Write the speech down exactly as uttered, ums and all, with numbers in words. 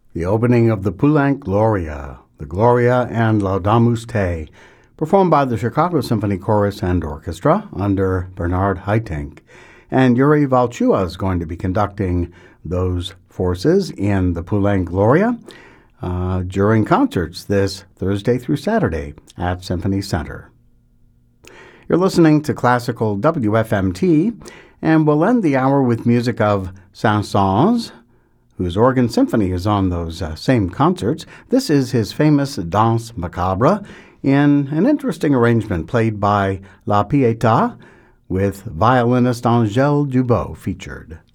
the opening of the Poulenc Gloria, the Gloria and Laudamus Te, performed by the Chicago Symphony Chorus and Orchestra under Bernard Haitink. And Yuri Valchua is going to be conducting those forces in the Poulenc Gloria uh, during concerts this Thursday through Saturday at Symphony Center. You're listening to Classical W F M T, and we'll end the hour with music of Saint-Saëns, whose organ symphony is on those uh, same concerts. This is his famous Danse Macabre in an interesting arrangement played by La Pietà with violinist Angèle Dubot featured.